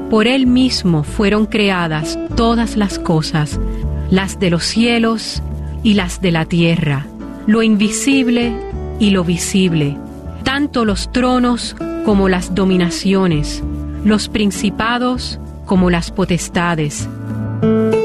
Por Él mismo fueron creadas todas las cosas, las de los cielos y las de la tierra, lo invisible y lo visible, tanto los tronos como las dominaciones, los principados como las potestades.